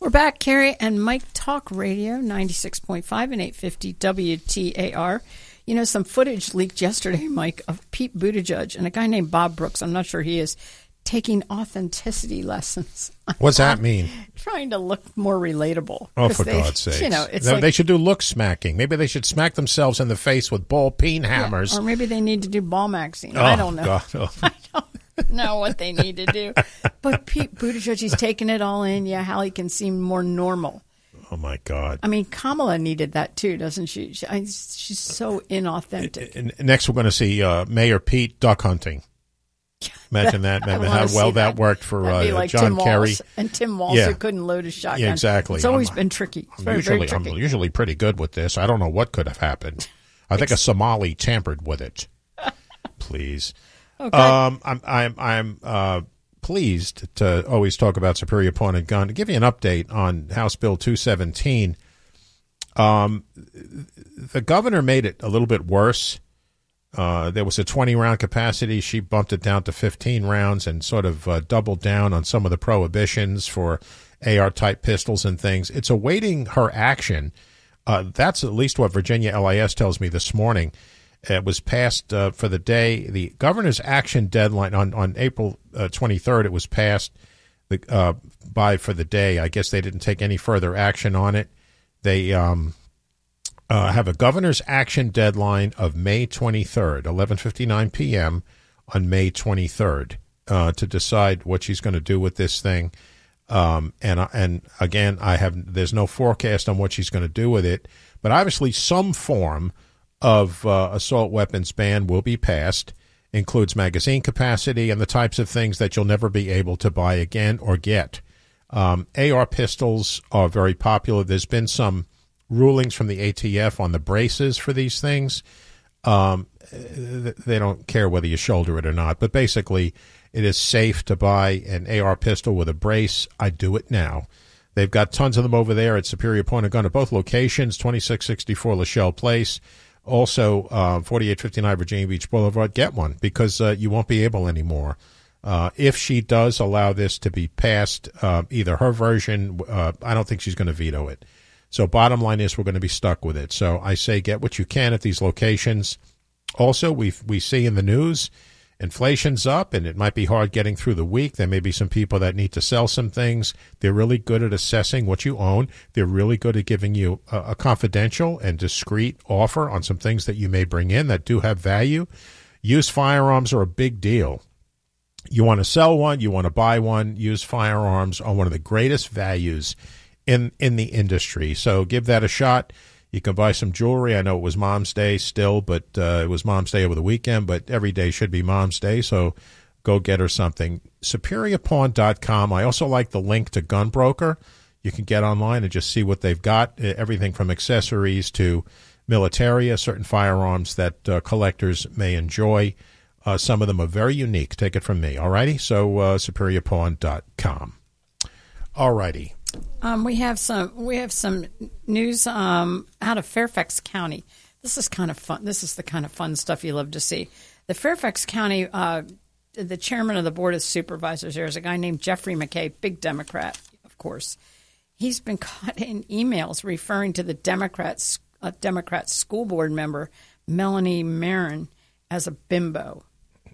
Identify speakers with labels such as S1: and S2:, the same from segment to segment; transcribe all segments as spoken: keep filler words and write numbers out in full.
S1: We're back, Carrie and Mike Talk Radio, ninety-six point five and eight fifty W T A R. You know, some footage leaked yesterday, Mike, of Pete Buttigieg and a guy named Bob Brooks. I'm not sure he is taking authenticity lessons.
S2: What's that mean?
S1: Trying to look more relatable.
S2: Oh, for
S1: they,
S2: God's sake.
S1: You know, it's
S2: they,
S1: like,
S2: they should do look smacking. Maybe they should smack themselves in the face with ball peen hammers.
S1: Yeah, or maybe they need to do ball magazine.
S2: Oh,
S1: I don't know.
S2: God. Oh.
S1: I don't know what they need to do. But Pete Buttigieg, he's taking it all in. Yeah, how he can seem more normal.
S2: Oh, my God.
S1: I mean, Kamala needed that, too, doesn't she? she I, she's so inauthentic.
S2: And next, we're going to see uh, Mayor Pete duck hunting. Imagine that. Imagine how well that. that worked for uh,
S1: like
S2: John
S1: Tim
S2: Kerry.
S1: Walz. And Tim Walz,
S2: yeah.
S1: who couldn't load his shotgun.
S2: Yeah, exactly.
S1: It's always
S2: I'm,
S1: been tricky. It's
S2: I'm
S1: very,
S2: usually,
S1: very tricky.
S2: I'm usually pretty good with this. I don't know what could have happened. I think a Somali tampered with it. Please.
S1: Okay.
S2: Um, I'm I'm I'm uh, pleased to always talk about Superior Pawn and Gun. To give you an update on House Bill two seventeen, um, the governor made it a little bit worse. Uh, there was a twenty round capacity. She bumped it down to fifteen rounds and sort of uh, doubled down on some of the prohibitions for A R-type pistols and things. It's awaiting her action. Uh, that's at least what Virginia L I S tells me this morning. It was passed uh, for the day. The governor's action deadline on, on April uh, twenty-third, it was passed the, uh, by for the day. I guess they didn't take any further action on it. They um, uh, have a governor's action deadline of May twenty-third, eleven fifty-nine p.m. on May twenty-third uh, to decide what she's going to do with this thing. Um, and, and again, I have there's no forecast on what she's going to do with it, but obviously some form of uh, assault weapons ban will be passed, includes magazine capacity and the types of things that you'll never be able to buy again or get. Um, A R pistols are very popular. There's been some rulings from the A T F on the braces for these things. Um, they don't care whether you shoulder it or not, but basically it is safe to buy an A R pistol with a brace. I do it now. They've got tons of them over there at Superior Pawn and Gun at both locations, twenty-six sixty-four Lachelle Place. Also, uh, forty-eight fifty-nine Virginia Beach Boulevard. Get one because uh, you won't be able anymore. Uh, if she does allow this to be passed, uh, either her version, uh, I don't think she's going to veto it. So bottom line is we're going to be stuck with it. So I say get what you can at these locations. Also, we we see in the news, inflation's up, and it might be hard getting through the week. There may be some people that need to sell some things. They're really good at assessing what you own. They're really good at giving you a, a confidential and discreet offer on some things that you may bring in that do have value. Used firearms are a big deal. You want to sell one, you want to buy one, used firearms are one of the greatest values in, in the industry. So give that a shot. You can buy some jewelry. I know it was Mom's Day still, but uh, it was Mom's Day over the weekend, but every day should be Mom's Day, so go get her something. Superior Pawn dot com. I also like the link to Gunbroker. You can get online and just see what they've got, everything from accessories to militaria, certain firearms that uh, collectors may enjoy. Uh, some of them are very unique. Take it from me, all righty? So uh, Superior Pawn dot com. All righty.
S1: Um, we have some we have some news um, out of Fairfax County. This is kind of fun. This is the kind of fun stuff you love to see. The Fairfax County, uh, the chairman of the Board of Supervisors there is a guy named Jeffrey McKay, big Democrat, of course. He's been caught in emails referring to the Democrats, uh, Democrat school board member, Melanie Marin, as a bimbo.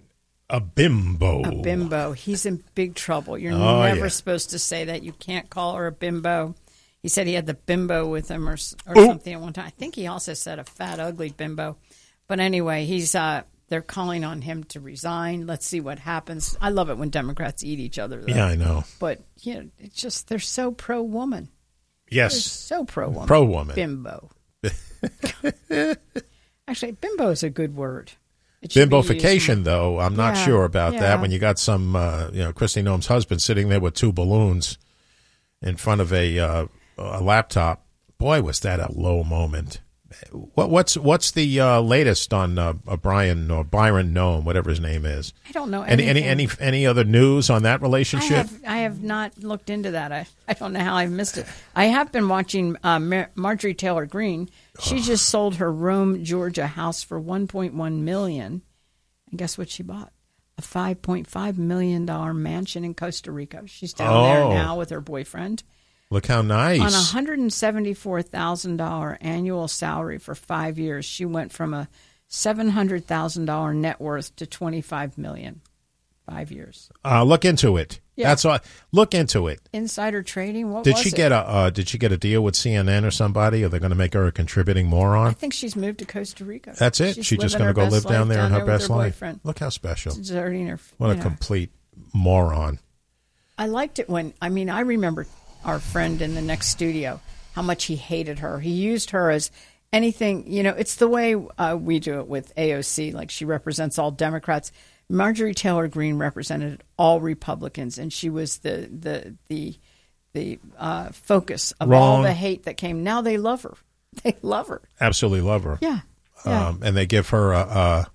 S2: A bimbo.
S1: A bimbo. He's in big trouble. You're
S2: oh,
S1: never
S2: yeah.
S1: supposed to say that. You can't call her a bimbo. He said he had the bimbo with him or, or something at one time. I think he also said a fat, ugly bimbo. But anyway, he's uh, they're calling on him to resign. Let's see what happens. I love it when Democrats eat each other, though.
S2: Yeah, I know.
S1: But, you know, it's just they're so pro-woman.
S2: Yes.
S1: They're so pro-woman.
S2: Pro-woman.
S1: Bimbo. Actually, bimbo is a good word.
S2: Bimbofication, though, I'm not
S1: yeah,
S2: sure about
S1: yeah.
S2: that. When you got some, uh, you know, Christy Noem's husband sitting there with two balloons in front of a uh, a laptop, boy, was that a low moment. What, what's what's the uh, latest on uh, Brian or Byron Noem, whatever his name is?
S1: I don't know.
S2: Any any any any other news on that relationship?
S1: I have, I have not looked into that. I, I don't know how I missed it. I have been watching uh, Mar- Marjorie Taylor Greene. She just sold her Rome, Georgia house for one point one million dollars. And guess what she bought? A five point five million dollars mansion in Costa Rica. She's down
S2: oh.
S1: there now with her boyfriend.
S2: Look how nice.
S1: On a one hundred seventy-four thousand dollars annual salary for five years, she went from a seven hundred thousand dollars net worth to twenty-five million dollars. Five years.
S2: Uh, look into it.
S1: Yeah.
S2: That's all. Look into it.
S1: Insider trading. What
S2: did
S1: was
S2: she
S1: it?
S2: get a uh, Did she get a deal with C N N or somebody? Are they going to make her a contributing moron?
S1: I think she's moved to Costa Rica.
S2: That's it.
S1: She's
S2: She's just
S1: living
S2: going to
S1: her
S2: go live
S1: best
S2: down
S1: life
S2: there in her
S1: with
S2: best life.
S1: boyfriend.
S2: Look how special.
S1: Deserting her.
S2: What a
S1: you know.
S2: complete moron.
S1: I liked it when, I mean, I remember our friend in the next studio, how much he hated her. He used her as anything, you know, it's the way uh, we do it with A O C, like she represents all Democrats. Marjorie Taylor Greene represented all Republicans, and she was the the the the uh, focus of
S2: Wrong.
S1: all the hate that came. Now they love her. They love her.
S2: Absolutely love her.
S1: Yeah. yeah.
S2: Um, and they give her a a,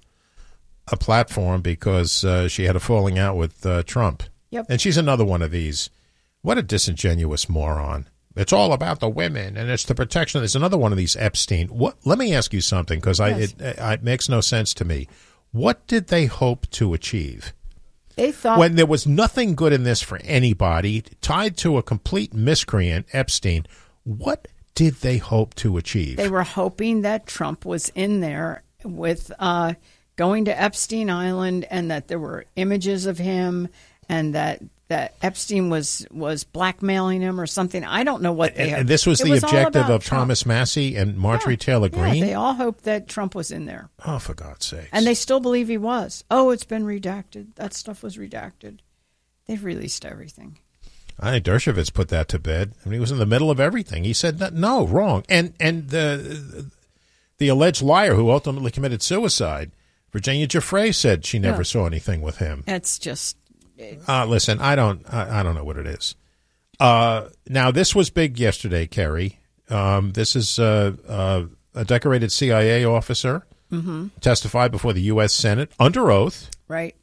S2: a platform because uh, she had a falling out with uh, Trump.
S1: Yep.
S2: And she's another one of these. What a disingenuous moron. It's all about the women, and it's the protection. There's another one of these Epstein. What? Let me ask you something, because I
S1: Yes.
S2: it, it makes no sense to me. What did they hope to achieve?
S1: They thought
S2: When there was nothing good in this for anybody, tied to a complete miscreant, Epstein, what did they hope to achieve?
S1: they were hoping that Trump was in there with uh, going to Epstein Island, and that there were images of him, and that that Epstein was was blackmailing him or something. I don't know what they.
S2: and, and this was
S1: it
S2: the
S1: was all
S2: objective
S1: about
S2: of
S1: Trump.
S2: Thomas Massey and Marjorie
S1: Yeah.
S2: Taylor
S1: Yeah,
S2: Greene?
S1: they all hoped that Trump was in there.
S2: Oh, for God's sakes.
S1: And they still believe he was. Oh, it's been redacted. That stuff was redacted. They've released everything.
S2: I think Dershowitz put that to bed. I mean, he was in the middle of everything. He said, that, no, wrong. And and the the alleged liar who ultimately committed suicide, Virginia Giuffre, said she never
S1: Yeah.
S2: saw anything with him.
S1: It's just...
S2: Uh, listen, I don't I, I don't know what it is. Uh, now, this was big yesterday, Kerry. Um, this is uh, uh, a decorated C I A officer
S1: Mm-hmm.
S2: testified before the U S Senate under oath.
S1: Right.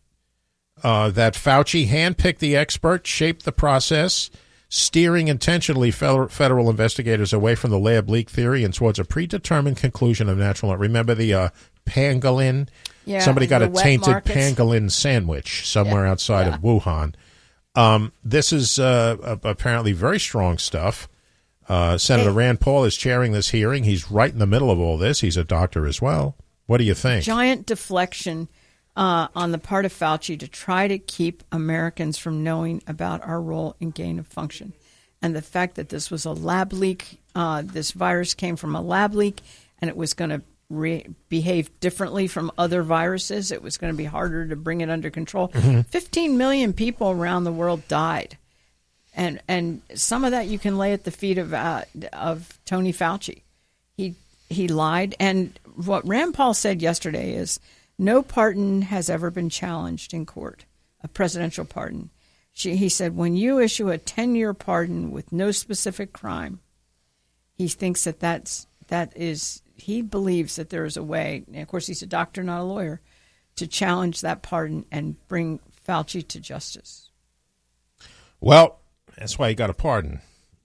S2: Uh, that Fauci handpicked the expert, shaped the process, steering intentionally federal, federal investigators away from the lab leak theory and towards a predetermined conclusion of natural. Remember the uh, pangolin?
S1: Yeah,
S2: Somebody got
S1: the
S2: a
S1: wet
S2: tainted
S1: markets.
S2: pangolin sandwich somewhere
S1: Yeah,
S2: outside
S1: yeah.
S2: of Wuhan. Um, this is uh, apparently very strong stuff. Uh, Senator
S1: Hey.
S2: Rand Paul is chairing this hearing. He's right in the middle of all this. He's a doctor as well. What do you think?
S1: Giant deflection uh, on the part of Fauci to try to keep Americans from knowing about our role in gain of function. And the fact that this was a lab leak, uh, this virus came from a lab leak, and it was going to re- behave differently from other viruses. It was going to be harder to bring it under control.
S2: Mm-hmm.
S1: fifteen million people around the world died. And and some of that you can lay at the feet of uh, of Tony Fauci. He he lied. And what Rand Paul said yesterday is no pardon has ever been challenged in court, a presidential pardon. She, he said, when you issue a ten-year pardon with no specific crime, he thinks that that's, that is, he believes that there is a way, and of course he's a doctor, not a lawyer, to challenge that pardon and bring Fauci to justice.
S2: Well, that's why he got a pardon.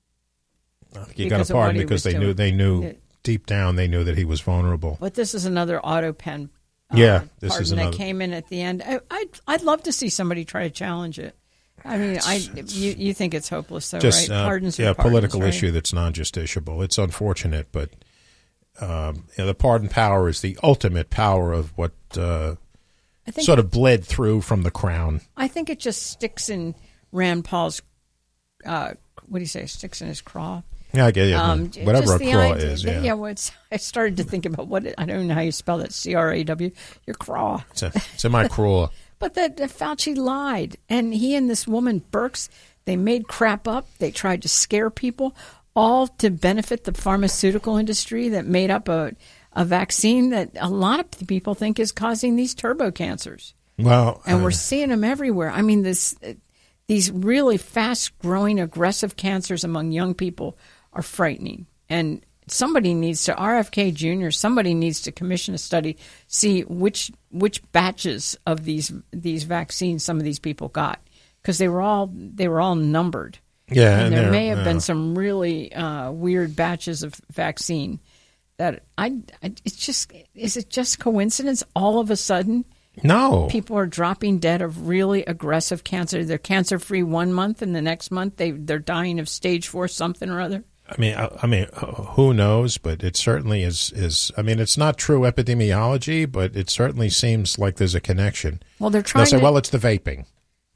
S2: I think he
S1: Because
S2: got
S1: of
S2: a
S1: what
S2: pardon
S1: he
S2: because
S1: was
S2: they
S1: doing.
S2: knew they knew
S1: It-
S2: deep down they knew that he was vulnerable.
S1: But this is another auto pen uh,
S2: Yeah, this
S1: pardon
S2: is
S1: that
S2: another-
S1: came in at the end. I, I'd, I'd love to see somebody try to challenge it. I mean, I you, you think it's hopeless, though,
S2: Just
S1: right?
S2: uh,
S1: Pardons are
S2: yeah,
S1: pardons,
S2: political
S1: right?
S2: issue that's non-justiciable. It's unfortunate, but um, you know, the pardon power is the ultimate power of what uh,
S1: I think
S2: sort of bled through from the crown.
S1: I think it just sticks in Rand Paul's. Uh, what do you say? Sticks in his craw.
S2: Yeah, I get you.
S1: Um,
S2: Whatever
S1: just
S2: a
S1: the
S2: craw
S1: idea-
S2: is. Yeah,
S1: yeah. Well, it's, I started to think about what it, I don't know how you spell that. C R A W. Your craw.
S2: it's, a, it's in my craw.
S1: But that that Fauci lied, and he and this woman Birx, they made crap up. They tried to scare people, all to benefit the pharmaceutical industry that made up a a vaccine that a lot of people think is causing these turbo cancers.
S2: Well,
S1: And
S2: uh,
S1: we're seeing them everywhere. I mean, this these really fast-growing, aggressive cancers among young people are frightening. And somebody needs to, R F K Junior, somebody needs to commission a study, see which which batches of these these vaccines some of these people got, because they were all they were all numbered.
S2: yeah,
S1: And there
S2: they're-
S1: may have
S2: yeah.
S1: been some really uh, weird batches of vaccine that I, I. It's just is it just coincidence? All of a sudden,
S2: No.
S1: People are dropping dead of really aggressive cancer. They're cancer-free one month, and the next month they, they're dying of stage four something or other.
S2: I mean, I, I mean, who knows? But it certainly is, is. I mean, it's not true epidemiology, but it certainly seems like there's a connection.
S1: Well, they're trying
S2: They'll say,
S1: to...
S2: well, it's the vaping.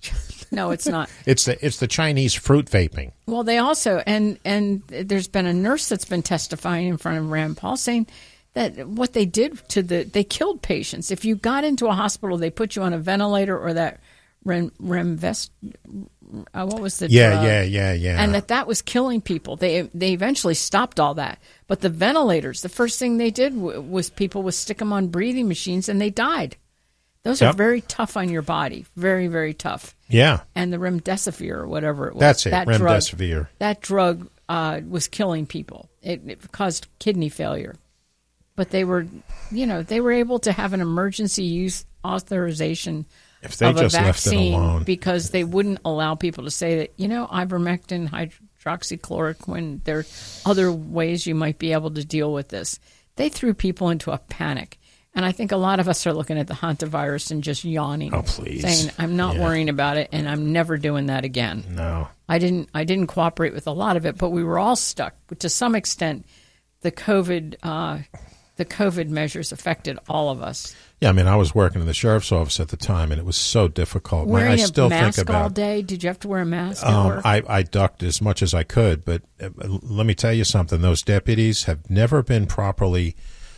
S1: No, it's not.
S2: It's the it's the Chinese fruit vaping.
S1: Well, they also, and, and there's been a nurse that's been testifying in front of Rand Paul saying that what they did to the, they killed patients. If you got into a hospital, they put you on a ventilator or that Rem, Remvest, uh, what was the
S2: Yeah,
S1: drug?
S2: yeah, yeah, yeah.
S1: And that that was killing people. They they eventually stopped all that. But the ventilators, the first thing they did w- was people would stick them on breathing machines and they died. Those
S2: Yep.
S1: are very tough on your body. Very, very tough.
S2: Yeah.
S1: And the remdesivir or whatever it was.
S2: That's it,
S1: that
S2: remdesivir.
S1: Drug, that drug uh, was killing people. It, it caused kidney failure. But they were, you know, they were able to have an emergency use authorization
S2: If they
S1: of a
S2: just left it
S1: vaccine
S2: alone.
S1: because they wouldn't allow people to say that, you know, ivermectin, hydroxychloroquine, there are other ways you might be able to deal with this. They threw people into a panic. And I think a lot of us are looking at the hantavirus and just yawning.
S2: Oh, please.
S1: Saying, I'm not
S2: Yeah.
S1: worrying about it and I'm never doing that again.
S2: No.
S1: I didn't I didn't cooperate with a lot of it, but we were all stuck. But to some extent, the COVID uh, the COVID measures affected all of us.
S2: Yeah, I mean, I was working in the sheriff's office at the time, and it was so difficult.
S1: Wearing
S2: I still
S1: a mask
S2: think about,
S1: all day? Did you have to wear a mask at
S2: Um,
S1: work?
S2: I, I ducked as much as I could, but uh, let me tell you something. Those deputies have never been properly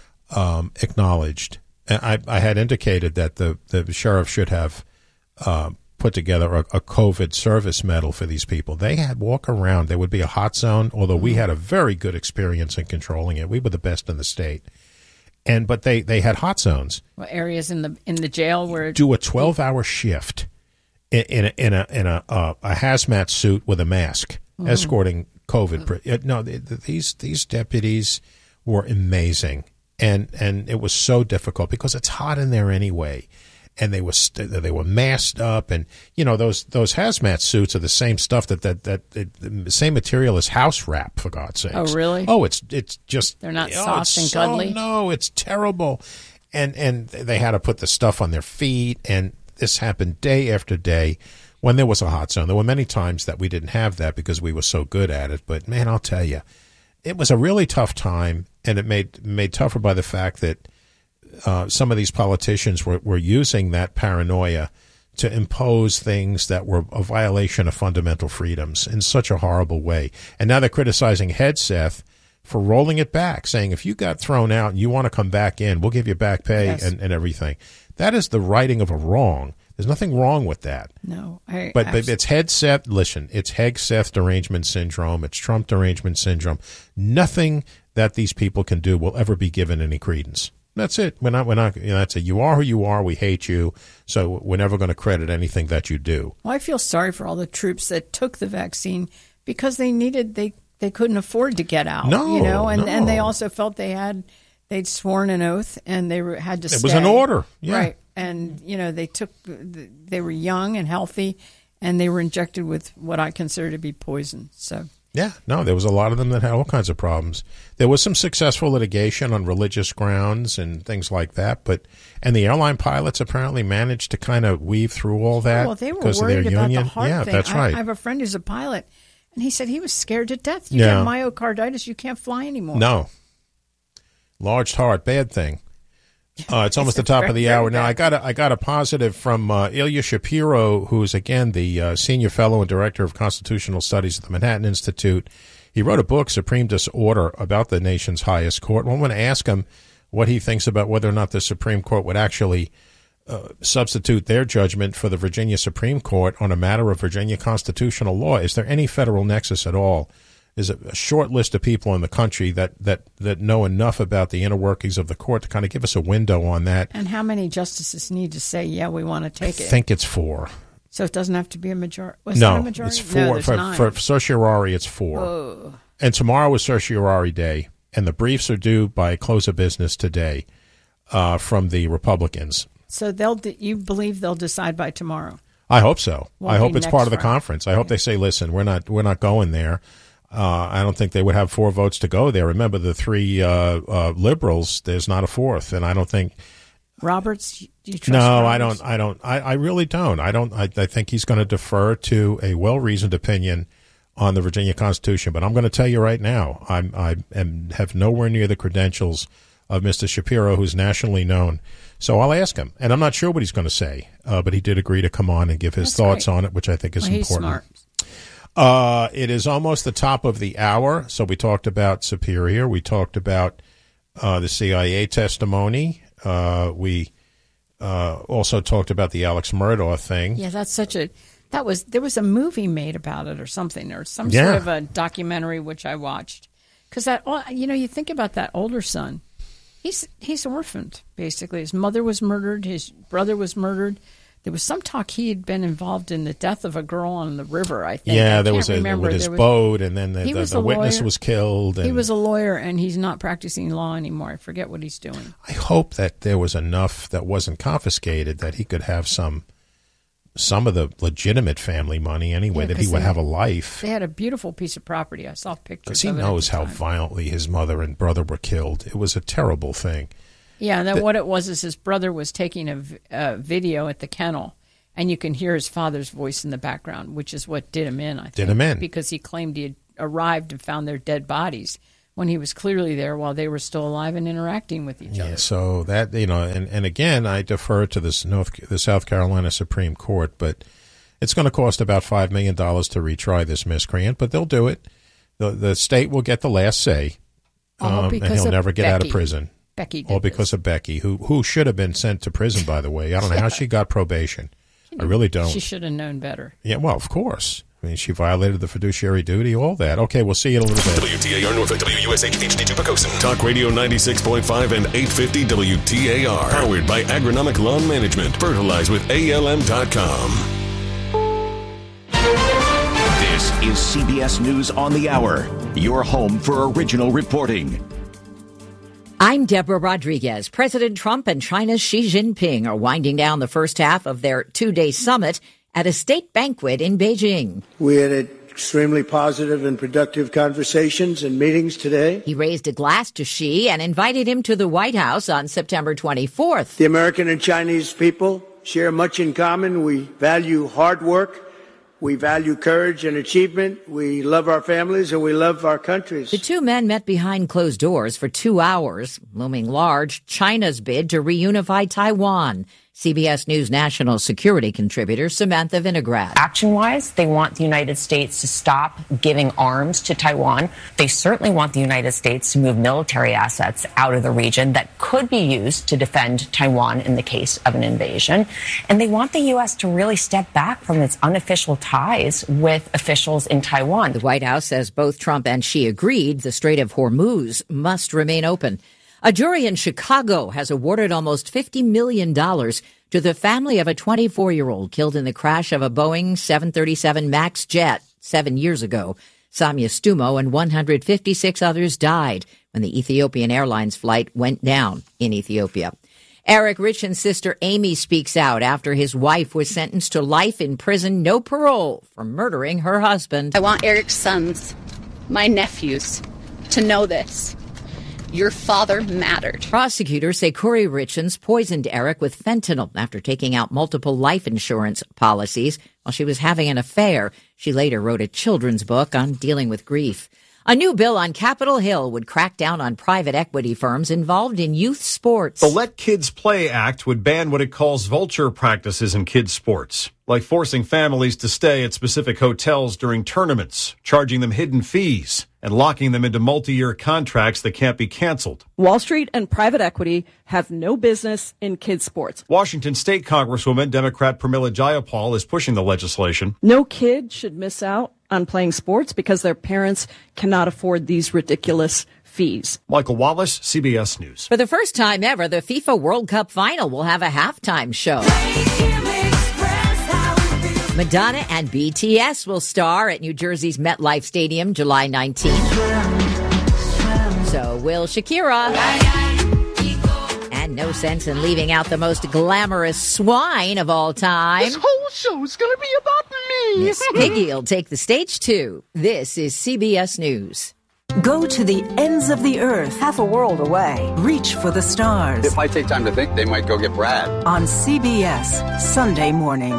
S2: um, acknowledged. I, I had indicated that the, the sheriff should have uh, put together a, a COVID service medal for these people. They had walk around. There would be a hot zone, although we had a very good experience in controlling it. We were the best in the state. And but they, they had hot zones.
S1: Well, areas in the in the jail where
S2: Do a twelve hour shift in, in a in a in a, uh, a hazmat suit with a mask,
S1: Mm-hmm.
S2: escorting COVID. Mm-hmm. No, th- th- these these deputies were amazing, and and it was so difficult because it's hot in there anyway, and they were st- they were masked up, and you know those those hazmat suits are the same stuff that that that, that the same material as house wrap, for God's sakes.
S1: Oh, really?
S2: Oh, it's it's just
S1: They're not
S2: oh,
S1: soft
S2: it's
S1: and
S2: so-
S1: cuddly?
S2: No, it's terrible, and and they had to put the stuff on their feet, and this happened day after day. When there was a hot zone, there were many times that we didn't have that because we were so good at it. But man, I'll tell you, it was a really tough time, and it made made tougher by the fact that uh, some of these politicians were, were using that paranoia to impose things that were a violation of fundamental freedoms in such a horrible way. And now they're criticizing Hegseth for rolling it back, saying if you got thrown out and you want to come back in, we'll give you back pay
S1: Yes.
S2: and, and everything. That is the righting of a wrong. There's nothing wrong with that.
S1: no, I,
S2: But, but
S1: abs-
S2: it's Hegseth, listen, it's Hegseth derangement syndrome. It's Trump derangement syndrome. Nothing that these people can do will ever be given any credence. That's it. We're not, we're not, you know, that's it. You are who you are. We hate you. So we're never going to credit anything that you do.
S1: Well, I feel sorry for all the troops that took the vaccine because they needed they they couldn't afford to get out.
S2: No,
S1: you know, and
S2: no.
S1: and they also felt they had they'd sworn an oath and they were, had to.
S2: It
S1: stay.
S2: was an order. Yeah.
S1: Right? And you know, they took they were young and healthy, and they were injected with what I consider to be poison. So.
S2: Yeah, no, there was a lot of them that had all kinds of problems. There was some successful litigation on religious grounds and things like that, but and the airline pilots apparently managed to kind of weave through all that
S1: Well, they were
S2: because of
S1: worried
S2: their
S1: about
S2: union.
S1: the heart
S2: yeah,
S1: thing.
S2: that's
S1: I,
S2: right.
S1: I have a friend who's a pilot, and he said he was scared to death. You
S2: Yeah.
S1: get myocarditis, you can't fly anymore.
S2: No, large heart, bad thing. Uh, it's almost the
S1: It's
S2: top
S1: very,
S2: of the
S1: very
S2: hour now.
S1: bad.
S2: I got a, I got a positive from uh, Ilya Shapiro, who's again the uh, senior fellow and director of constitutional studies at the Manhattan Institute. He wrote a book, Supreme Disorder, about the nation's highest court. Well, I'm going to ask him what he thinks about whether or not the Supreme Court would actually uh, substitute their judgment for the Virginia Supreme Court on a matter of Virginia constitutional law. Is there any federal nexus at all? Is a, a short list of people in the country that, that, that know enough about the inner workings of the court to kind of give us a window on that.
S1: And how many justices need to say, yeah, we want to take
S2: I
S1: it?
S2: think it's four.
S1: So it doesn't have to be a majority. Was
S2: No,
S1: it a majority?
S2: it's four.
S1: No, there's
S2: for,
S1: nine.
S2: for certiorari, it's four.
S1: Oh.
S2: And tomorrow is certiorari day, and the briefs are due by close of business today uh, from the Republicans.
S1: So they'll. De- you believe they'll decide by tomorrow?
S2: I hope so.
S1: Won't
S2: I hope
S1: be
S2: it's
S1: next
S2: part of the
S1: Friday.
S2: conference. I hope they say, "Listen, we're not we're not going there." Uh, I don't think they would have four votes to go there. Remember, the three uh, uh, liberals. There's not a fourth, and I don't think
S1: Roberts? Do you trust
S2: no,
S1: Roberts?
S2: I don't. I don't. I, I really don't. I don't. I, I think he's going to defer to a well-reasoned opinion on the Virginia Constitution. But I'm going to tell you right now, I'm, I am have nowhere near the credentials of Mister Shapiro, who's nationally known. So I'll ask him, and I'm not sure what he's going to say. Uh, but he did agree to come on and give his
S1: That's
S2: thoughts
S1: great.
S2: on it, which I think is
S1: well, he's
S2: important.
S1: Smart.
S2: Uh, it is almost the top of the hour. So we talked about Superior. We talked about uh, the C I A testimony. Uh, we uh, also talked about the Alex Murdaugh thing.
S1: Yeah, that's such a that was there was a movie made about it or something or some
S2: Yeah.
S1: sort of a documentary which I watched because that you know you think about that older son, he's he's orphaned basically. His mother was murdered, his brother was murdered. There was some talk he had been involved in the death of a girl on the river, I think.
S2: Yeah,
S1: I
S2: there
S1: can't
S2: was a
S1: remember.
S2: with his
S1: There was-
S2: boat, and then the,
S1: He
S2: the,
S1: was
S2: the
S1: a
S2: witness
S1: lawyer.
S2: was killed. And
S1: He was a lawyer, and he's not practicing law anymore. I forget what he's doing.
S2: I hope that there was enough that wasn't confiscated that he could have some some of the legitimate family money anyway,
S1: Yeah,
S2: that he
S1: 'cause
S2: would
S1: they-
S2: have a life.
S1: They had a beautiful piece of property. I saw pictures
S2: Because he
S1: of it at
S2: knows
S1: the
S2: how
S1: time.
S2: violently his mother and brother were killed. It was a terrible thing.
S1: Yeah, and then what it was is his brother was taking a, v- a video at the kennel, and you can hear his father's voice in the background, which is what did him in, I think.
S2: Did him in.
S1: Because he claimed he had arrived and found their dead bodies when he was clearly there while they were still alive and interacting with each
S2: Yeah,
S1: other.
S2: so that, you know, and, and again, I defer to this North, the South Carolina Supreme Court, but it's going to cost about five million dollars to retry this miscreant, but they'll do it. The, the state will get the last say,
S1: All
S2: um, and
S1: because
S2: he'll
S1: of
S2: never get out of
S1: Becky.
S2: prison.
S1: Becky did
S2: All because
S1: this.
S2: of Becky, who who should have been sent to prison, by the way. I don't know how she got probation. I really don't.
S1: She should have known better.
S2: Yeah, well, of course. I mean, she violated the fiduciary duty, all that. Okay, we'll see you in a little bit.
S3: W T A R Norfolk, W U S H H D two Pocosin. Talk Radio ninety-six point five and eight fifty W T A R. Powered by Agronomic Lawn Management. Fertilize with A L M dot com.
S4: This is C B S News on the Hour, your home for original reporting.
S5: I'm Deborah Rodriguez. President Trump and China's Xi Jinping are winding down the first half of their two-day summit at a state banquet in Beijing.
S6: We had extremely positive and productive conversations and meetings today.
S5: He raised a glass to Xi and invited him to the White House on September twenty-fourth.
S6: The American and Chinese people share much in common. We value hard work. We value courage and achievement. We love our families and we love our countries.
S5: The two men met behind closed doors for two hours, looming large China's bid to reunify Taiwan. C B S News national security contributor Samantha Vinograd.
S7: Action-wise, they want the United States to stop giving arms to Taiwan. They certainly want the United States to move military assets out of the region that could be used to defend Taiwan in the case of an invasion. And they want the U S to really step back from its unofficial ties with officials in Taiwan.
S5: The White House says both Trump and Xi agreed the Strait of Hormuz must remain open. A jury in Chicago has awarded almost fifty million dollars to the family of a twenty-four-year-old killed in the crash of a Boeing seven thirty-seven MAX jet seven years ago. Samia Stumo and one hundred fifty-six others died when the Ethiopian Airlines flight went down in Ethiopia. Eric Richen's sister Amy speaks out after his wife was sentenced to life in prison, no parole, for murdering her husband.
S8: I want Eric's sons, my nephews, to know this. Your father mattered.
S5: Prosecutors say Corey Richens poisoned Eric with fentanyl after taking out multiple life insurance policies while she was having an affair. She later wrote a children's book on dealing with grief. A new bill on Capitol Hill would crack down on private equity firms involved in youth sports.
S9: The Let Kids Play Act would ban what it calls vulture practices in kids' sports, like forcing families to stay at specific hotels during tournaments, charging them hidden fees, and locking them into multi-year contracts that can't be canceled.
S10: Wall Street and private equity have no business in kids' sports.
S9: Washington State Congresswoman Democrat Pramila Jayapal is pushing the legislation.
S10: No kid should miss out on playing sports because their parents cannot afford these ridiculous fees.
S9: Michael Wallace, C B S News.
S5: For the first time ever, the FIFA World Cup final will have a halftime show. Madonna and B T S will star at New Jersey's MetLife Stadium July nineteenth. So will Shakira. And no sense in leaving out the most glamorous swine of all time.
S11: This whole show's gonna be about me.
S5: Miss Piggy will take the stage too. This is C B S News.
S11: Go to the ends of the earth, half a world away. Reach for the stars.
S12: If I take time to think, they might go get Brad.
S11: On C B S, Sunday morning.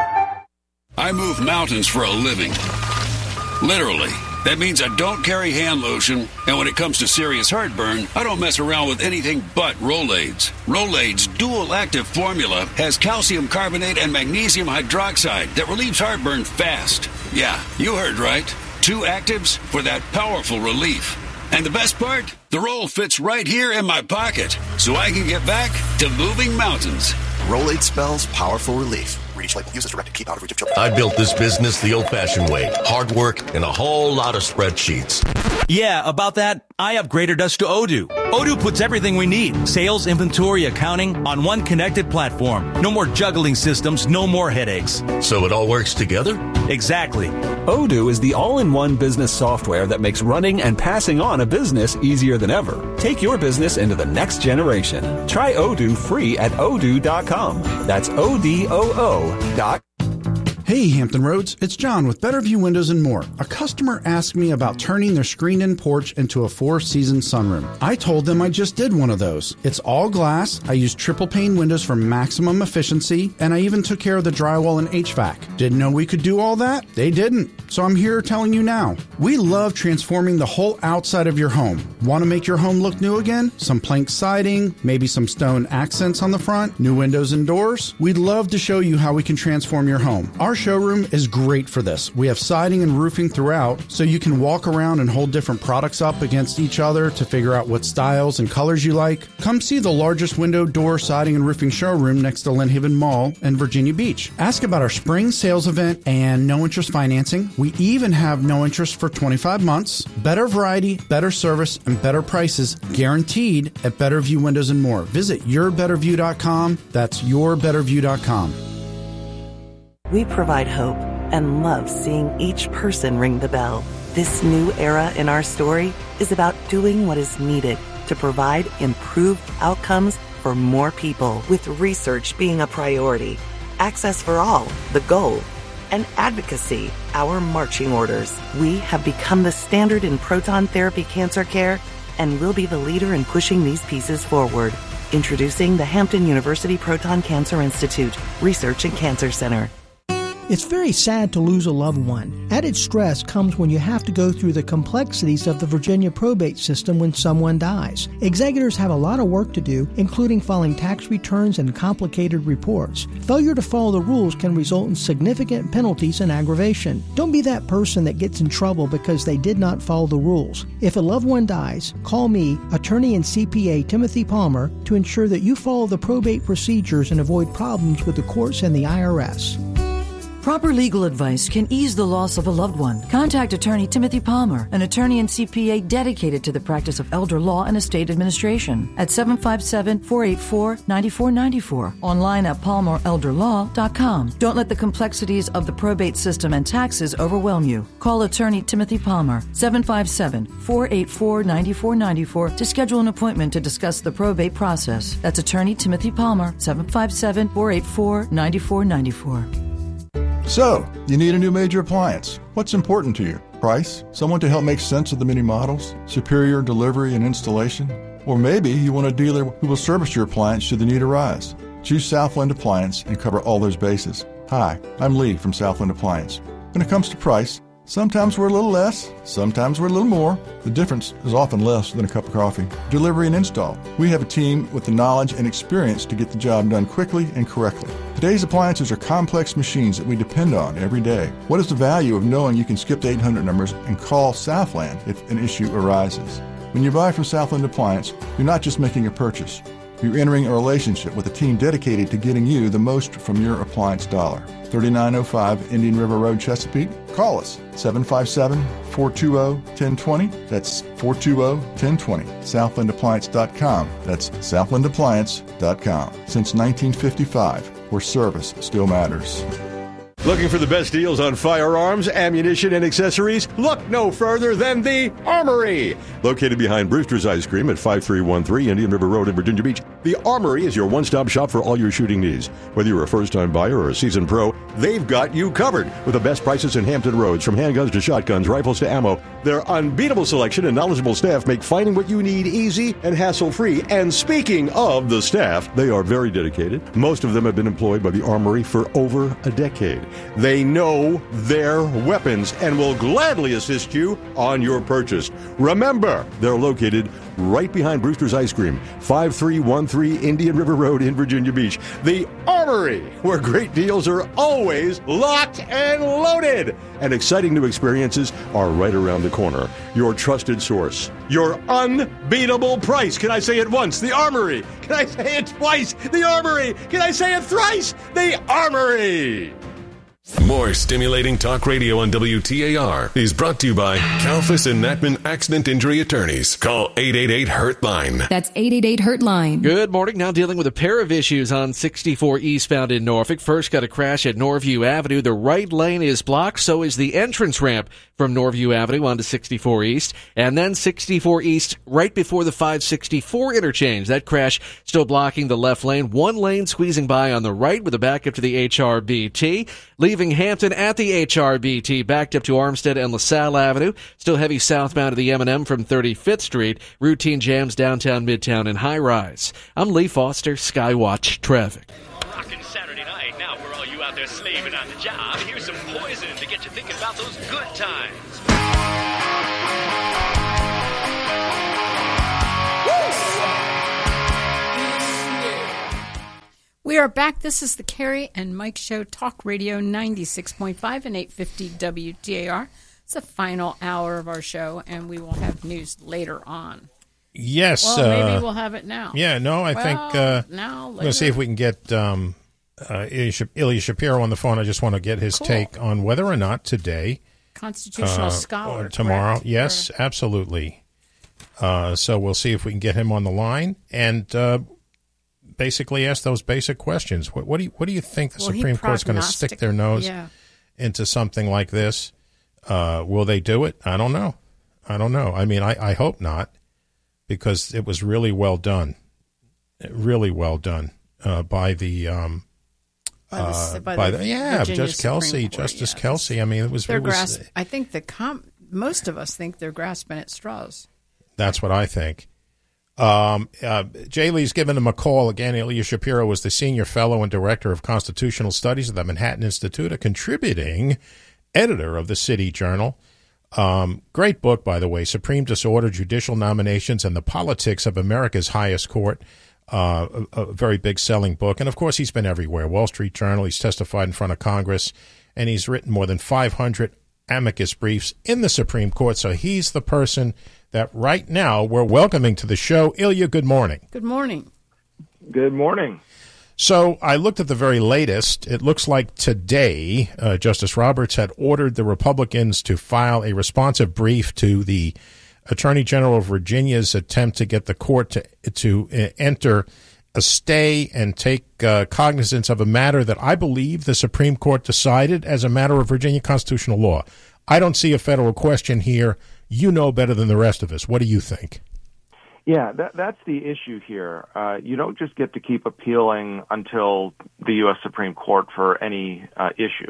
S13: I move mountains for a living. Literally. That means I don't carry hand lotion, and when it comes to serious heartburn, I don't mess around with anything but Rolaids. Rolaids' dual-active formula has calcium carbonate and magnesium hydroxide that relieves heartburn fast. Yeah, you heard right. Two actives for that powerful relief. And the best part? The roll fits right here in my pocket, so I can get back to moving mountains.
S14: Rolade spells powerful relief. Read each label. Use as directed. Keep out of reach of children.
S15: I built this business the old-fashioned way. Hard work and a whole lot of spreadsheets.
S16: Yeah, about that, I upgraded us to Odoo. Odoo puts everything we need. Sales, inventory, accounting on one connected platform. No more juggling systems, no more headaches.
S15: So it all works together?
S16: Exactly.
S17: Odoo is the all-in-one business software that makes running and passing on a business easier than ever. Take your business into the next generation. Try Odoo free at odoo dot com. That's O D O O dot com.
S18: Hey, Hampton Roads, it's John with Better View Windows and More. A customer asked me about turning their screened-in porch into a four-season sunroom. I told them I just did one of those. It's all glass, I use triple-pane windows for maximum efficiency, and I even took care of the drywall and H V A C. Didn't know we could do all that? They didn't. So I'm here telling you now. We love transforming the whole outside of your home. Want to make your home look new again? Some plank siding, maybe some stone accents on the front, new windows and doors? We'd love to show you how we can transform your home. Our showroom is great for this. We have siding and roofing throughout, so you can walk around and hold different products up against each other to figure out what styles and colors you like. Come see the largest window, door, siding, and roofing showroom next to Lynn Haven Mall in Virginia Beach. Ask about our spring sales event and no interest financing. We even have no interest for twenty-five months. Better variety, better service, and better prices guaranteed at Better View Windows and More. Visit your better view dot com. That's your better view dot com.
S19: We provide hope and love seeing each person ring the bell. This new era in our story is about doing what is needed to provide improved outcomes for more people, with research being a priority, access for all, the goal, and advocacy, our marching orders. We have become the standard in proton therapy cancer care and will be the leader in pushing these pieces forward. Introducing the Hampton University Proton Cancer Institute Research and Cancer Center.
S20: It's very sad to lose a loved one. Added stress comes when you have to go through the complexities of the Virginia probate system when someone dies. Executors have a lot of work to do, including filing tax returns and complicated reports. Failure to follow the rules can result in significant penalties and aggravation. Don't be that person that gets in trouble because they did not follow the rules. If a loved one dies, call me, attorney and C P A Timothy Palmer, to ensure that you follow the probate procedures and avoid problems with the courts and the I R S.
S21: Proper legal advice can ease the loss of a loved one. Contact attorney Timothy Palmer, an attorney and C P A dedicated to the practice of elder law and estate administration, at seven five seven, four eight four, nine four nine four, online at palmer elder law dot com. Don't let the complexities of the probate system and taxes overwhelm you. Call attorney Timothy Palmer, seven five seven, four eight four, nine four nine four, to schedule an appointment to discuss the probate process. That's attorney Timothy Palmer, seven five seven, four eight four, nine four nine four.
S22: So, you need a new major appliance. What's important to you? Price? Someone to help make sense of the many models? Superior delivery and installation? Or maybe you want a dealer who will service your appliance should the need arise. Choose Southland Appliance and cover all those bases. Hi, I'm Lee from Southland Appliance. When it comes to price, sometimes we're a little less, sometimes we're a little more. The difference is often less than a cup of coffee. Delivery and install. We have a team with the knowledge and experience to get the job done quickly and correctly. Today's appliances are complex machines that we depend on every day. What is the value of knowing you can skip the eight hundred numbers and call Southland if an issue arises? When you buy from Southland Appliance, you're not just making a purchase. You're entering a relationship with a team dedicated to getting you the most from your appliance dollar. thirty-nine oh five Indian River Road, Chesapeake. Call us, seven five seven, four two zero, one zero two zero. That's four two zero, one zero two zero. southland appliance dot com. That's southland appliance dot com. Since nineteen fifty-five, where service still matters.
S23: Looking for the best deals on firearms, ammunition, and accessories? Look no further than the Armory. Located behind Brewster's Ice Cream at five three one three Indian River Road in Virginia Beach. The Armory is your one-stop shop for all your shooting needs. Whether you're a first-time buyer or a seasoned pro, they've got you covered with the best prices in Hampton Roads, from handguns to shotguns, rifles to ammo. Their unbeatable selection and knowledgeable staff make finding what you need easy and hassle-free. And speaking of the staff, they are very dedicated. Most of them have been employed by the Armory for over a decade. They know their weapons and will gladly assist you on your purchase. Remember, they're located right behind Brewster's Ice Cream, five three one three Indian River Road in Virginia Beach. The Armory, where great deals are always locked and loaded. And exciting new experiences are right around the corner. Your trusted source. Your unbeatable price. Can I say it once? The Armory. Can I say it twice? The Armory. Can I say it thrice? The Armory.
S1: More stimulating talk radio on W T A R is brought to you by Kalfas and Natman Accident Injury Attorneys. Call eight eight eight, hurt line.
S2: That's eight eight eight, hurt line.
S3: Good morning. Now dealing with a pair of issues on sixty-four eastbound in Norfolk. First, got a crash at Norview Avenue. The right lane is blocked. So is the entrance ramp from Norview Avenue onto sixty-four East. And then sixty-four East right before the five sixty-four interchange. That crash still blocking the left lane. One lane squeezing by on the right with a backup to the H R B T. Leaving Hampton at the H R B T, backed up to Armstead and LaSalle Avenue. Still heavy southbound to the M and M from thirty-fifth Street. Routine jams downtown, Midtown, and High Rise. I'm Lee Foster, Skywatch Traffic.
S24: Rockin' Saturday night. Now for all you out there slaving on the job, here's some poison to get you thinking about those good times.
S25: We are back. This is the Carrie and Mike Show, Talk Radio ninety-six point five and eight fifty W T A R. It's the final hour of our show, and we will have news later on.
S26: Yes.
S25: Well, maybe
S26: uh,
S25: we'll have it now.
S26: Yeah, no, I
S25: well,
S26: think uh,
S25: now,
S26: we're going to see if we can get um, uh, Ilya, Ilya Shapiro on the phone. I just want to get his
S25: Cool.
S26: take on whether or not today,
S25: Constitutional
S26: uh,
S25: scholar.
S26: or tomorrow.
S25: correct?
S26: Yes,
S25: Or-
S26: absolutely. Uh, so we'll see if we can get him on the line and uh, basically ask those basic questions. What, what do you What do you think the
S25: Well, he
S26: Supreme Court's going to stick
S25: prognostic-
S26: their nose
S25: yeah.
S26: into something like this? Uh, will they do it? I don't know. I don't know. I mean, I, I hope not, because it was really well done, really well done uh, by the um,
S25: By the-
S26: uh,
S25: by
S26: by
S25: the
S26: the, yeah,
S25: Virginia
S26: Judge Kelsey,
S25: Supreme Court,
S26: Justice
S25: yeah.
S26: Kelsey. I mean, it was.
S25: They're
S26: It was
S25: grasp- I think the com- most of us think they're grasping at straws.
S26: That's what I think. Um, uh, Jay Lee's given him a call again. Ilya Shapiro was the senior fellow and director of constitutional studies at the Manhattan Institute, a contributing editor of the City Journal. Um, great book, by the way, Supreme Disorder, Judicial Nominations, and the Politics of America's Highest Court. Uh, a, a very big selling book. And, of course, he's been everywhere. Wall Street Journal, he's testified in front of Congress, and he's written more than five hundred amicus briefs in the Supreme Court. So he's the person that right now we're welcoming to the show. Ilya, good morning.
S25: Good morning.
S27: Good morning.
S26: So I looked at the very latest. It looks like today uh, Justice Roberts had ordered the Republicans to file a responsive brief to the Attorney General of Virginia's attempt to get the court to to uh, enter a stay and take uh, cognizance of a matter that I believe the Supreme Court decided as a matter of Virginia constitutional law. I don't see a federal question here. You know better than the rest of us. What do you think?
S27: Yeah, that, that's the issue here. Uh, you don't just get to keep appealing until the U S Supreme Court for any uh, issue.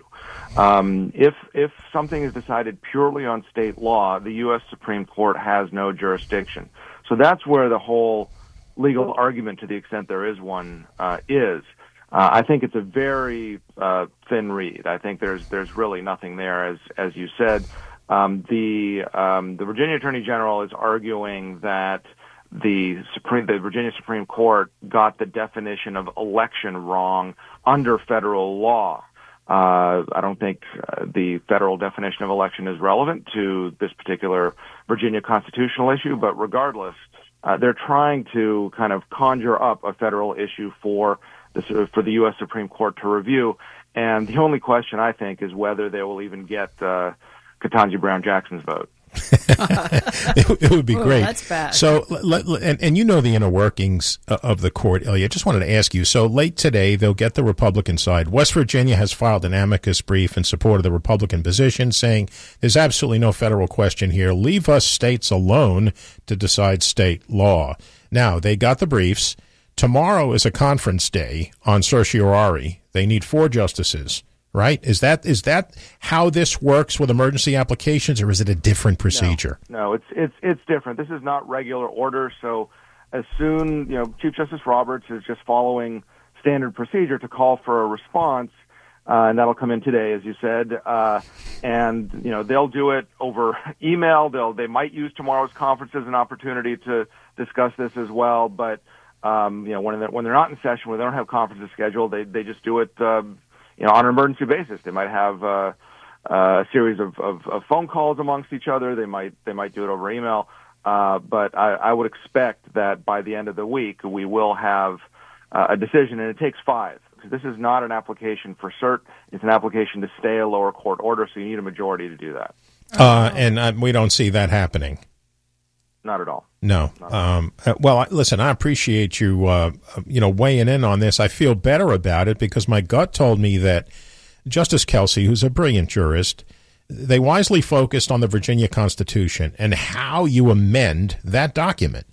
S27: Um, if if something is decided purely on state law, the U S Supreme Court has no jurisdiction. So that's where the whole legal argument, to the extent there is one, uh, is. Uh, I think it's a very uh, thin reed. I think there's there's really nothing there, as as you said. Um, the um, the Virginia Attorney General is arguing that the Supreme, the Virginia Supreme Court got the definition of election wrong under federal law. Uh, I don't think uh, the federal definition of election is relevant to this particular Virginia constitutional issue, but regardless, uh, they're trying to kind of conjure up a federal issue for the, for the U S Supreme Court to review. And the only question, I think, is whether they will even get uh, Ketanji Brown Jackson's vote.
S26: it, it would be
S25: Ooh,
S26: great.
S25: that's bad.
S26: So, let, let- and, and you know the inner workings uh, of the court, Ilya. Just wanted to ask you. So late today, they'll get the Republican side. West Virginia has filed an amicus brief in support of the Republican position, saying there's absolutely no federal question here. Leave us states alone to decide state law. Now, they got the briefs. Tomorrow is a conference day on certiorari. They need four justices, right? Is that is that how this works with emergency applications, or is it a different procedure?
S27: No, no, it's it's it's different. This is not regular order. So as soon, you know, Chief Justice Roberts is just following standard procedure to call for a response, uh, and that'll come in today, as you said. Uh, and you know, they'll do it over email. They'll they might use tomorrow's conference as an opportunity to discuss this as well, but. Um, you know, when they're, when they're not in session, when they don't have conferences scheduled, they they just do it, uh, you know, on an emergency basis. They might have uh, uh, a series of, of, of phone calls amongst each other. They might they might do it over email. Uh, but I, I would expect that by the end of the week, we will have uh, a decision, and it takes five. So this is not an application for cert. It's an application to stay a lower court order, so you need a majority to do that.
S26: Uh, and uh, we don't see that happening.
S27: Not at all.
S26: No. Um, well, I- listen, I appreciate you, uh, you know, weighing in on this. I feel better about it because my gut told me that Justice Kelsey, who's a brilliant jurist, they wisely focused on the Virginia Constitution and how you amend that document.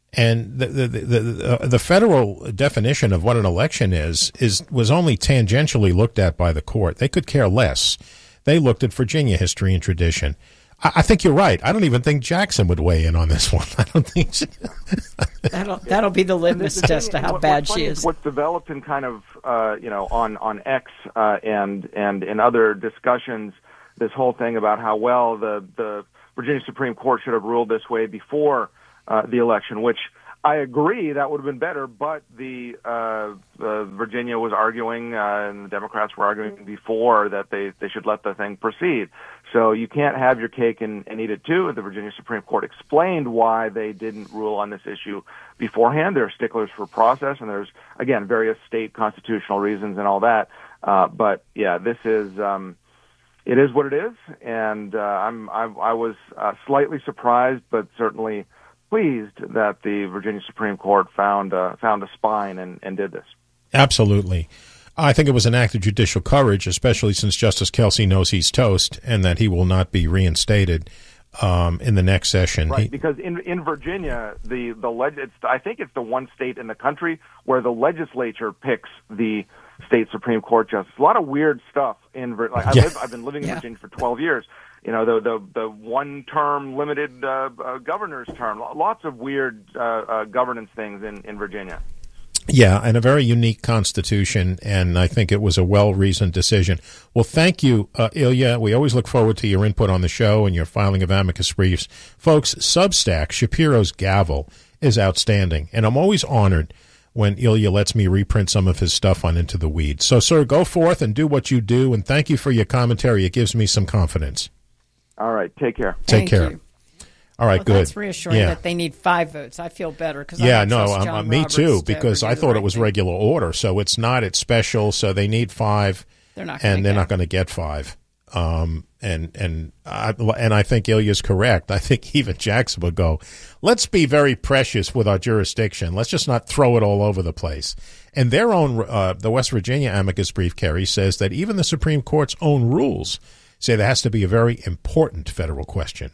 S26: And the the the, the, the federal definition of what an election is is was only tangentially looked at by the court. They could care less. They looked at Virginia history and tradition. I think you're right. I don't even think Jackson would weigh in on this one. I don't think so.
S25: that'll that'll be the litmus
S27: the
S25: test
S27: thing,
S25: of how
S27: what,
S25: bad
S27: what's
S25: she
S27: funny
S25: is.
S27: What's developed in kind of uh, you know on on X uh, and and in other discussions, this whole thing about how well the the Virginia Supreme Court should have ruled this way before uh, the election, which I agree that would have been better, but the, uh, the Virginia was arguing, uh, and the Democrats were arguing before that they, they should let the thing proceed. So you can't have your cake and, and eat it too. The Virginia Supreme Court explained why they didn't rule on this issue beforehand. There are sticklers for process, and there's, again, various state constitutional reasons and all that. Uh, but yeah, this is, um, it is what it is, and uh, I'm, I, I was uh, slightly surprised, but certainly pleased that the Virginia Supreme Court found uh, found a spine and, and did this.
S26: Absolutely. I think it was an act of judicial courage, especially since Justice Kelsey knows he's toast and that he will not be reinstated um, in the next session.
S27: Right,
S26: He,
S27: because in in Virginia, the the leg- it's, I think it's the one state in the country where the legislature picks the state Supreme Court justice. A lot of weird stuff in Vir- like I
S26: Yeah.
S27: live, I've been living in
S25: Yeah.
S27: Virginia for twelve years. You know, the the the one term limited uh, uh, governor's term. Lots of weird uh, uh, governance things in, in Virginia.
S26: yeah, and a very unique constitution, and I think it was a well-reasoned decision. Well, thank you, uh, Ilya. We always look forward to your input on the show and your filing of amicus briefs. Folks, Substack, Shapiro's Gavel, is outstanding, and I'm always honored when Ilya lets me reprint some of his stuff on Into the Weeds. So, sir, go forth and do what you do, and thank you for your commentary. It gives me some confidence.
S27: All right, take care.
S26: Take
S25: Thank
S26: care.
S25: you.
S26: All right,
S25: Well,
S26: good.
S25: That's reassuring
S26: yeah.
S25: that they need five votes. I feel better because
S26: Yeah,
S25: I don't
S26: no,
S25: trust
S26: um,
S25: John
S26: uh, me
S25: Roberts
S26: too,
S25: to
S26: because
S25: ever
S26: I
S25: do
S26: thought
S25: the
S26: it
S25: right
S26: was
S25: thing.
S26: regular order. So it's not, it's special. So they need five,
S25: They're not
S26: and
S25: gonna
S26: they're
S25: get
S26: not going to get five. Um, and and I, and I think Ilya's correct. I think even Jackson would go, let's be very precious with our jurisdiction. Let's just not throw it all over the place. And their own, uh, the West Virginia amicus brief, Kerry, says that even the Supreme Court's own rules say there has to be a very important federal question.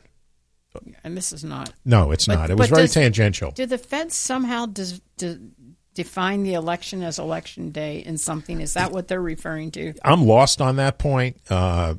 S25: And this is not.
S26: No, it's
S25: But-
S26: not. It was
S25: but
S26: very
S25: does-
S26: tangential.
S25: Do the feds somehow des, de, define the election as election day in something? Is that what they're referring to?
S26: I'm lost on that point. Uh,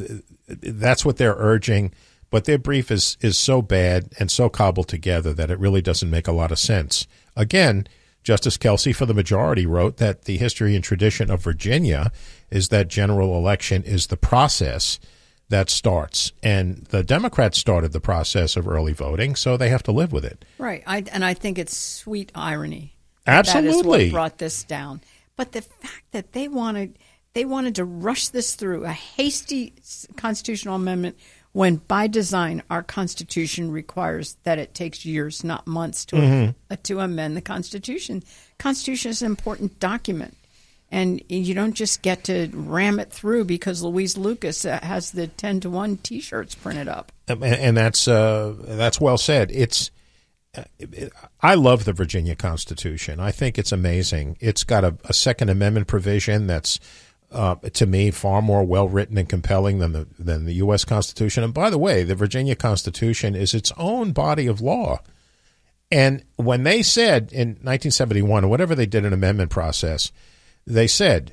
S26: that's what they're urging, but their brief is is so bad and so cobbled together that it really doesn't make a lot of sense. Again, Justice Kelsey for the majority wrote that the history and tradition of Virginia is that general election is the process that starts, and the Democrats started the process of early voting, so they have to live with it.
S25: Right. I, and I think it's sweet irony.
S26: Absolutely.
S25: That is what brought this down. But the fact that they wanted they wanted to rush this through, a hasty constitutional amendment, when by design our Constitution requires that it takes years, not months, to
S26: Mhm.
S25: uh, to amend the Constitution. Constitution is an important document. And you don't just get to ram it through because Louise Lucas uh, has the ten to one T-shirts printed up.
S26: And, and that's uh, that's well said. It's it, I love the Virginia Constitution. I think it's amazing. It's got a, a Second Amendment provision that's uh, to me far more well written and compelling than the than the U S Constitution. And by the way, the Virginia Constitution is its own body of law. And when they said in nineteen seventy-one, or whatever they did an amendment process, they said,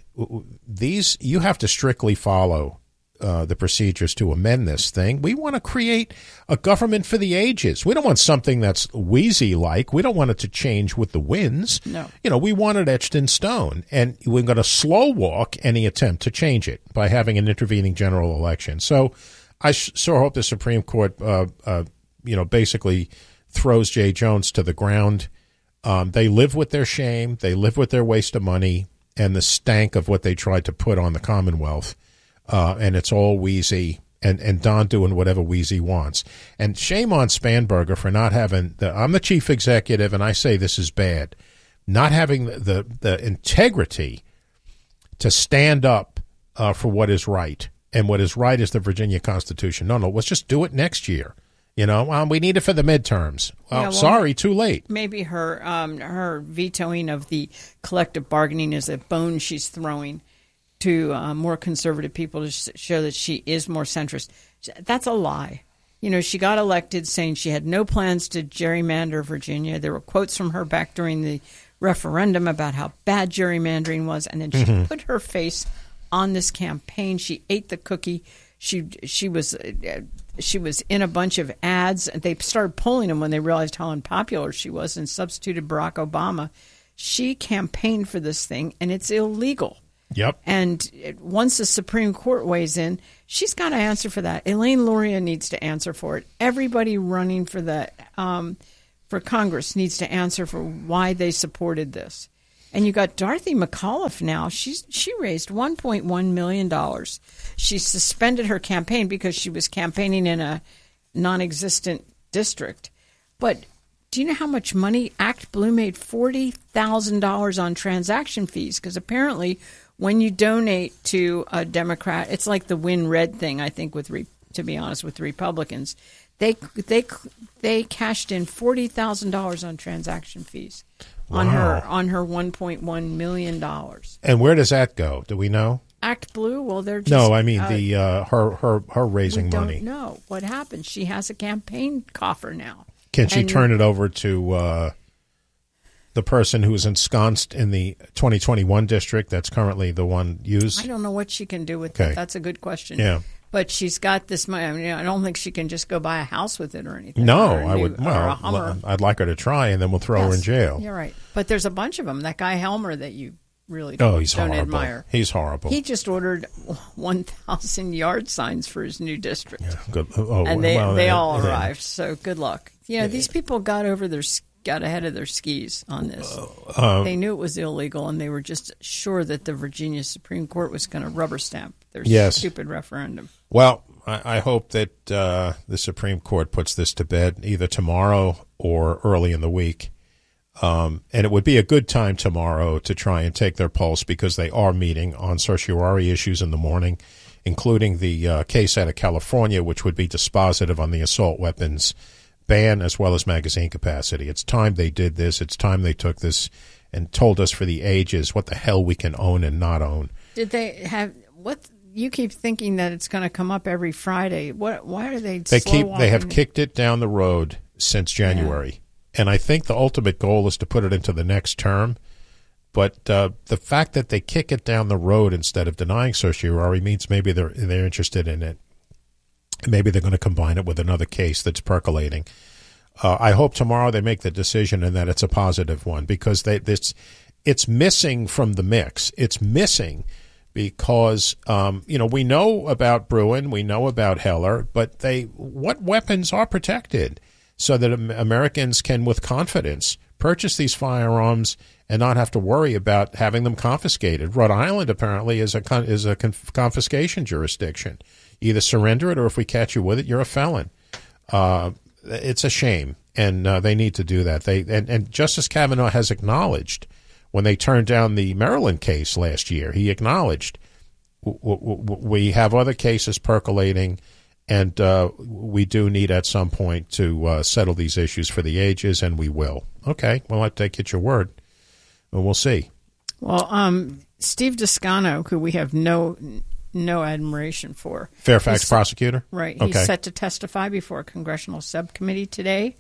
S26: these you have to strictly follow uh, the procedures to amend this thing. We want to create a government for the ages. We don't want something that's Wheezy-like. We don't want it to change with the winds.
S25: No.
S26: You know, we want it etched in stone. And we're going to slow walk any attempt to change it by having an intervening general election. So I sure hope the Supreme Court, uh, uh, you know, basically throws Jay Jones to the ground. Um, they live with their shame. They live with their waste of money and the stank of what they tried to put on the Commonwealth. Uh, and it's all Wheezy and, and Don doing whatever Wheezy wants. And shame on Spanberger for not having the, I'm the chief executive and I say this is bad, not having the, the, the integrity to stand up uh, for what is right. And what is right is the Virginia Constitution. No, no, let's just do it next year. You know, well, we need it for the midterms. Well, yeah, well sorry, too late.
S25: Maybe her um, her vetoing of the collective bargaining is a bone she's throwing to uh, more conservative people to show that she is more centrist. That's a lie. You know, she got elected saying she had no plans to gerrymander Virginia. There were quotes from her back during the referendum about how bad gerrymandering was, and then she mm-hmm. put her face on this campaign. She ate the cookie. She she was uh, she was in a bunch of ads. They started pulling them when they realized how unpopular she was and substituted Barack Obama. She campaigned for this thing, and it's illegal.
S26: Yep.
S25: And it, once the Supreme Court weighs in, she's got to answer for that. Elaine Luria needs to answer for it. Everybody running for the um, for Congress needs to answer for why they supported this. And you got Dorothy McAuliffe now. She's she raised one point one million dollars. She suspended her campaign because she was campaigning in a non-existent district. But do you know how much money Act Blue made? forty thousand dollars on transaction fees. Because apparently when you donate to a Democrat, it's like the Win Red thing, I think, with re, to be honest, with the Republicans. They they they cashed in forty thousand dollars on transaction fees.
S26: Wow.
S25: On her on her one point one million dollars.
S26: And where does that go? Do we know?
S25: Act Blue? Well, they're just...
S26: No, I mean
S25: uh,
S26: the uh, her, her, her raising
S25: we don't
S26: money.
S25: know what happened. She has a campaign coffer now.
S26: Can she
S25: and,
S26: turn it over to uh, the person who's ensconced in the twenty twenty-one district that's currently the one used?
S25: I don't know what she can do with
S26: okay.
S25: it. That's a good question.
S26: Yeah.
S25: But she's got this money. I mean, I don't think she can just go buy a house with it or anything.
S26: No,
S25: or
S26: I
S25: new,
S26: would. Well, I'd like her to try, and then we'll throw
S25: yes,
S26: her in jail.
S25: You're right. But there's a bunch of them. That guy Helmer that you really don't,
S26: oh, he's
S25: don't
S26: horrible.
S25: admire.
S26: He's horrible.
S25: He just ordered one thousand yard signs for his new district.
S26: Yeah, good. Oh,
S25: and they,
S26: well,
S25: they
S26: uh,
S25: all
S26: uh,
S25: arrived. So good luck. You know, these people got over their got ahead of their skis on this.
S26: Uh,
S25: they knew it was illegal, and they were just sure that the Virginia Supreme Court was going to rubber stamp their
S26: yes.
S25: stupid referendum.
S26: Well, I, I hope that uh, the Supreme Court puts this to bed either tomorrow or early in the week. Um, and it would be a good time tomorrow to try and take their pulse because they are meeting on certiorari issues in the morning, including the uh, case out of California, which would be dispositive on the assault weapons ban as well as magazine capacity. It's time they did this. It's time they took this and told us for the ages what the hell we can own and not own.
S25: Did they have what? You keep thinking that it's going to come up every Friday. What? Why are they?
S26: They
S25: slow
S26: keep.
S25: walking?
S26: They have kicked it down the road since January, yeah. and I think the ultimate goal is to put it into the next term. But uh, the fact that they kick it down the road instead of denying certiorari means maybe they're they're interested in it. Maybe they're going to combine it with another case that's percolating. Uh, I hope tomorrow they make the decision and that it's a positive one because they this it's missing from the mix. It's missing. Because, um, you know, we know about Bruen, we know about Heller, but they what weapons are protected so that Americans can, with confidence, purchase these firearms and not have to worry about having them confiscated. Rhode Island, apparently, is a is a confiscation jurisdiction. Either surrender it or if we catch you with it, you're a felon. Uh, it's a shame, and uh, they need to do that. They and, and Justice Kavanaugh has acknowledged when they turned down the Maryland case last year, he acknowledged w- w- we have other cases percolating, and uh, we do need at some point to uh, settle these issues for the ages, and we will. Okay, well, I take it your word. Well, we'll see.
S25: Well, um, Steve Descano, who we have no no admiration for.
S26: Fairfax prosecutor?
S25: Right.
S26: Okay.
S25: He's set to testify before a congressional subcommittee today.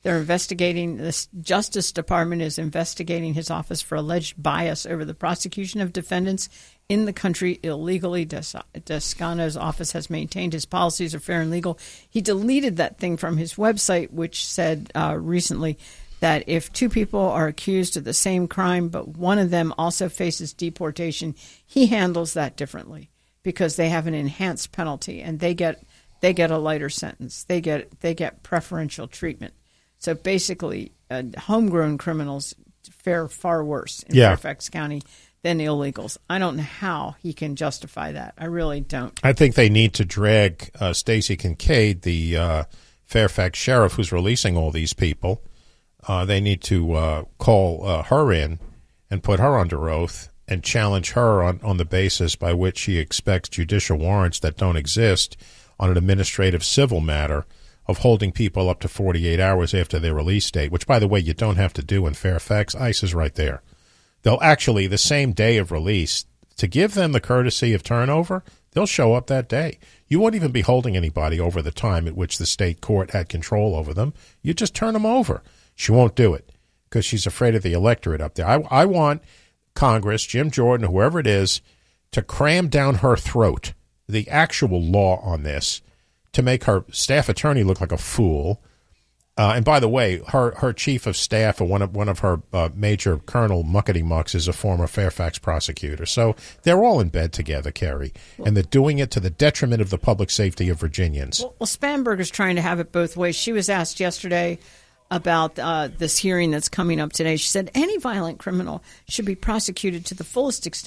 S25: They're investigating, the Justice Department is investigating his office for alleged bias over the prosecution of defendants in the country illegally. Descano's office has maintained his policies are fair and legal. He deleted that thing from his website, which said uh, recently that if two people are accused of the same crime, but one of them also faces deportation, he handles that differently because they have an enhanced penalty and they get they get a lighter sentence. They get they get preferential treatment. So basically, uh, homegrown criminals fare far worse in
S26: yeah.
S25: Fairfax County than illegals. I don't know how he can justify that. I really don't.
S26: I think they need to drag uh, Stacey Kincaid, the uh, Fairfax sheriff who's releasing all these people. Uh, they need to uh, call uh, her in and put her under oath and challenge her on, on the basis by which she expects judicial warrants that don't exist on an administrative civil matter of holding people up to forty-eight hours after their release date, which, by the way, you don't have to do in Fairfax. ICE is right there. They'll actually, the same day of release, to give them the courtesy of turnover, they'll show up that day. You won't even be holding anybody over the time at which the state court had control over them. You just turn them over. She won't do it because she's afraid of the electorate up there. I, I want Congress, Jim Jordan, whoever it is, to cram down her throat the actual law on this, to make her staff attorney look like a fool. Uh, and by the way, her, her chief of staff, or one of one of her uh, major Colonel Muckety Mucks, is a former Fairfax prosecutor. So they're all in bed together, Kerry, well, and they're doing it to the detriment of the public safety of Virginians.
S25: Well, well Spanberger's trying to have it both ways. She was asked yesterday about uh, this hearing that's coming up today. She said any violent criminal should be prosecuted to the fullest extent